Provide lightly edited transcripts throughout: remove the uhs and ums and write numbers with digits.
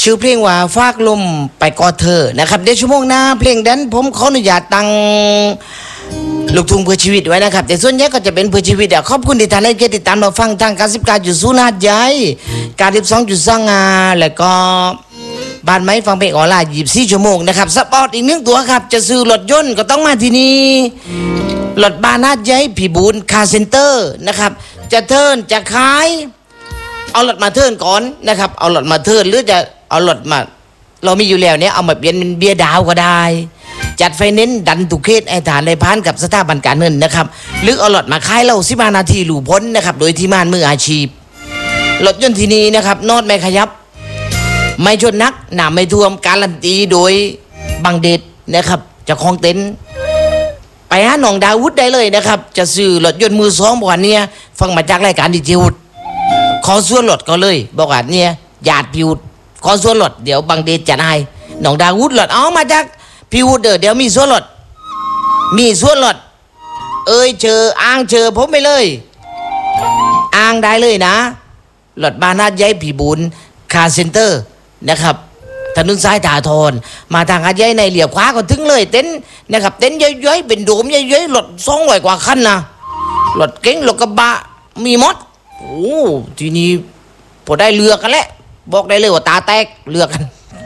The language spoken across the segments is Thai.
ชื่อเพลงว่าฟากลมไปกอดเธอนะครับเดี๋ยวชั่วโมงหน้าเพลงนั้นผมขออนุญาตตั้งลูกทุ่งเพื่อชีวิตไว้นะครับแต่ส่วนใหญ่ก็จะเป็นเพื่อชีวิตขอบคุณที่ท่านได้ติดตามเราฟังทาง99.0 หาดใหญ่92.2แล้วก็บ้านไม้ฟังเพลงออนไลน์24 ชั่วโมงนะครับสปอร์ตอีก1ตัวครับจะซื้อรถยนต์ก็ต้องมาที่นี่รถบ้านหาดใหญ่พี่บูนคาร์เซ็นเตอร์นะครับจะเทิร์นจะขายเอารถมาเทิร์นก่อนนะครับเอารถมาเทิร์นหรือจะเอารถมาเรามีอยู่แล้วเนี่ยเอามาเปลี่ยนเป็นเบียร์ดาวก็ได้จัดไฟแนนซ์ดันตุเคสไอ้ฐานในพานกับสถาบันการเงินนะครับหรือเอารถมาขายเรา15 นาทีหลู่พ้นนะครับโดยที่ม่านมืออาชีพรถยนต์ที่นี้นะครับนอดไม่ขยับไม่ชนนักหนาไม่ท่วมการันตีโดยบังเดชนะครับเจ้าของเต็นท์ไปหาหนองดาวุฒได้เลยนะครับจะซื้อรถยนต์มือสองบอกว่าเนี่ยฟังมาจากรายการดีเจวุฒขอส่วนลดก็เลยบอกว่าเนี่ยญาติพิวดขอส่วนลดเดี๋ยวบังเดชจัดให้หนองดาวุฒลดเอามาจากพิวดเดี๋ยวมีส่วนลดเจออ้างเจอผมไปเลยอ้างได้เลยนะรถบ้านหาดใหญ่ผีบุญคาร์เซ็นเตอร์นะครับถนนสายถาทรมาทางหาดใหญ่ในเหลียวขวาก็ถึงเลยเต็นท์นะครับเต็นท์ย้อยๆเป็นโดมย้อยๆรถ200 กว่าคันนะรถเก๋งรถกระบะมีหมดโอ้ทีนี้พอได้เลือกกันแล้วบอกได้เลยว่าตาแตกเลือกกัน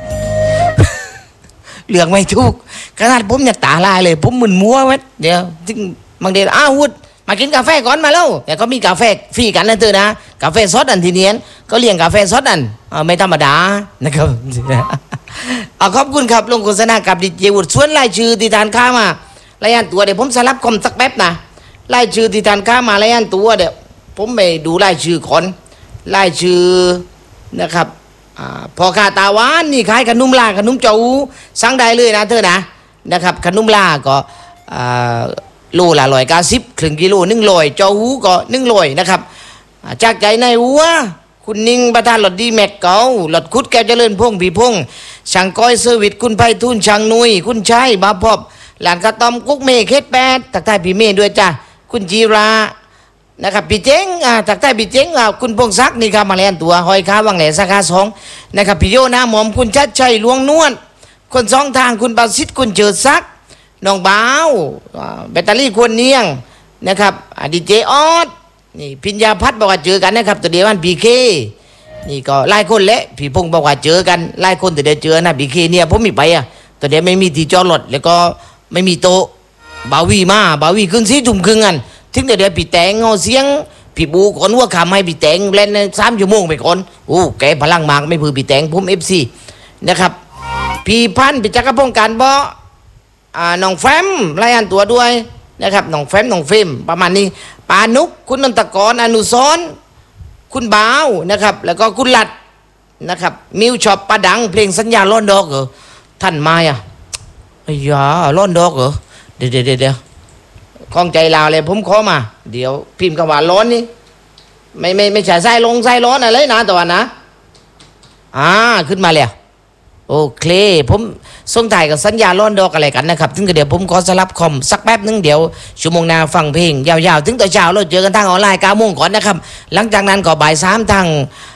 เลือกไม่ถูกขนาดผมอยากตาลายเลยผมมึนมัวไว้เดี๋ยวถึงบางเดือนวุฒมากินกาแฟก่อนมาแล้วแต่ก็มีกาแฟฟรีกันนะเธอนะกาแฟซอสอันทีเนียนก็เลี้ยงกาแฟซอสอันไม่ธรรมดานะครับ ขอบคุณครับลงโฆษณากับดีเจวุฒิส่วนรายชื่อที่ทานข้ามารายงานตัวเดี๋ยวผมสลับคอมสักแป๊บนะรายชื่อที่ทานข้ามารายงานตัวเดี๋ยวผมไปดูรายชื่อก่อนรายชื่อนะครับพอขาตาหวานนี่ขายขนมลาขนมเจ้าสั่งได้เลยนะเธอนะครับขนมลาก็โลละ190ครึ่งกิโล100เจ้าหูก็100นะครับจากใจในหัวคุณนิ่งประธานหลอดดีแม็กเก่าหลอดคุดแก้วเจริญพงศ์ผีพงศ์ช่างก้อยเซอร์วิสคุณไพฑูรย์ช่างนุยคุณชัยบาพอบหลานกระตอมกุ๊กเมฆเคส8ตักทายพี่เมฆด้วยจ้ะคุณจีรานะครับพี่เจ้งตักใต้พี่เจ้งคุณพงศักดิ์นี่ครับมาแลนตัวหอยค้าวังแหลสาขา2นะครับพี่โยนาหมอมคุณชัดชัยลวงนวลคนสองทางคุณบาสิทธิ์คุณเจิดซักน้องบ่าวแบตเตอรี่ควรเนียงนะครับดีเจออสนี่พิญญาพัฒน์บอกว่าเจอกันนะครับตัวเดียวกันพีเคนี่ก็ไล่คนเละพี่พงศ์บอกว่าเจอกันไล่คนตัวเดียวเจอนะพีเคเนี่ยผมมีไปตัวเดียวไม่มีที่จอดรถแล้วก็ไม่มีโต๊ะบาวีขึ้น4 ทุ่มครึ่งกันถึงเดี๋ยวพี่แตงเอาเสียงพี่บูก่อนว่าคำให้พี่แตงเล่น3 ชั่วโมงไปก่อนโอ้แกพลังมากไม่พื้พี่แตงผมFCนะครับพี่พันธ์พี่จักรพงศ์การบ่น้องแฟมรายงานตัวด้วยนะครับน้องแฟมน้องเฟมประมาณนี้ปานุกคุณนนทกรอนุสรคุณบ่าวนะครับแล้วก็คุณหลัดนะครับมิวช็อปปาดังเพลงสัญญาล้อนดอกเหรอท่านมาอ้ยาล้อนดอกเหรอเดี๋ยวข้องใจลาวเลยผมขอมาเดี๋ยวพิมพ์คำว่าร้อนนี่ไม่ใช่ไส้ร้อนอะไรนะแต่ว่านะขึ้นมาแล้วโอเคผมส่งถ่ายกับสัญญาล้อนดอกอะไรกันนะครับถึงเดี๋ยวผมขอสลับคอมสักแป๊บนึงเดี๋ยวชั่วโมงหน้าฟังเพลงยาวๆถึงตอนเช้าเราเจอกันทางออนไลน์9 โมงก่อนนะครับหลังจากนั้นก็บ่าย 3ทาง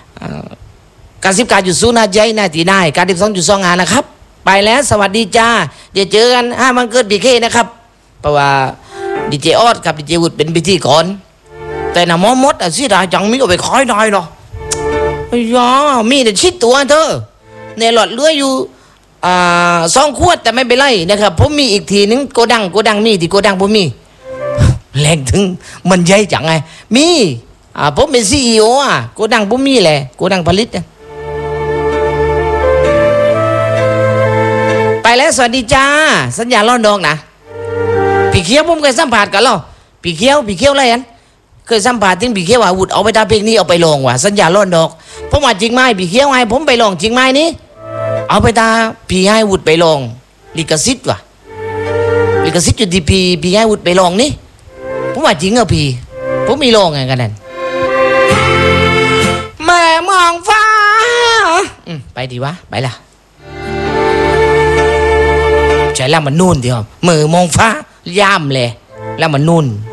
99.0 หาดใหญ่นาที9 92.2นะครับไปแล้วสวัสดีจ้าเดี๋ยวเจอกันวันเกิดบีเคนะครับเพราะว่าดีเจออสกับดีเจวุฒิเป็นพิธีก่อนแต่น่ะมอมดสิดาจังมีเอาไปคอยได้เนาะมีแต่ชิดตัวเธอในหลอดเลืออยู่2 ขวดแต่ไม่เป็นไรนะครับผมมีอีกทีนึงโกดังมีที่โกดังผมมีแรงถึงมันใหญ่จังไงมีผมเป็น CEO โกดังผมมีแหละโกดังผลิตไปแล้วสวัสดีจ้าสัญญาล้อนดองนะพี่เขียวผมเคยสัมผัสกันหรอพี่เขียวอะไรอันเคยสัมผัสถึงพี่เขียวว่าวุฒิเอาไปทำเพลงนี้เอาไปลองว่ะสัญญาล้อนดอกผมว่าจริงไหมพี่เขียวให้ผมไปลองจริงไหมนี่เอาไปตาพี่ให้วุฒิไปลองลิขสิทธิ์ว่ะลิขสิทธิ์อยู่ที่พี่ให้วุฒิไปลองนี่ผมว่าจริงพี่ผมมีลองไงกันนั่นแม่มองฟ้าไปดีวะไปละใช่แล้วมันนู่นเดียวมือมองฟ้าย่ำเลยแล้วมันนู่น